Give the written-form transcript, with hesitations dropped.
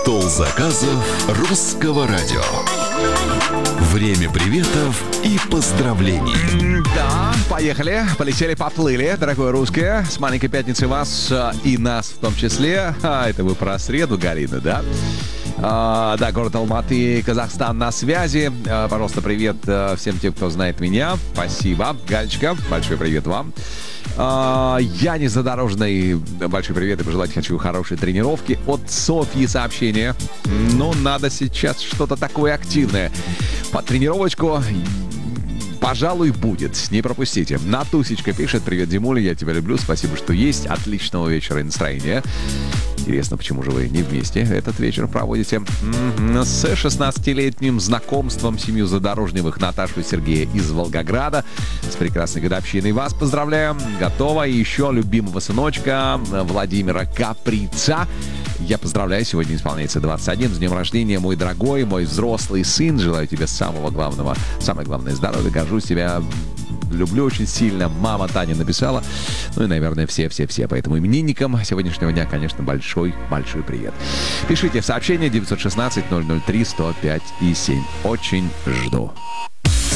Стол заказов русского радио. Время приветов и поздравлений. Да, поехали, полетели, поплыли, дорогое русское. С маленькой пятницы вас и нас в том числе. Это вы про среду, Галина, да? Да, город Алматы, Казахстан на связи. Пожалуйста, привет всем тем, кто знает меня. Спасибо, Галечка, большой привет вам. Я не задорожный. Большой привет и пожелать хочу хорошей тренировки. От Софьи сообщение. Но надо сейчас что-то такое активное. Под тренировочку, пожалуй, будет. Не пропустите. Натусечка пишет: привет, Димуля, я тебя люблю. Спасибо, что есть. Отличного вечера и настроения. Интересно, почему же вы не вместе этот вечер проводите? С 16-летним знакомством семью Задорожневых Наташу и Сергея из Волгограда. С прекрасной годовщиной вас поздравляем. Готово. И еще любимого сыночка Владимира Каприца. Я поздравляю, сегодня исполняется 21. С днем рождения, мой дорогой, мой взрослый сын. Желаю тебе самое главное здоровья. Горжусь тебя. Люблю очень сильно. Мама Таня написала. Ну и, наверное, все. Поэтому именинникам сегодняшнего дня, конечно, большой привет. Пишите в сообщение 916-003-105-7. Очень жду.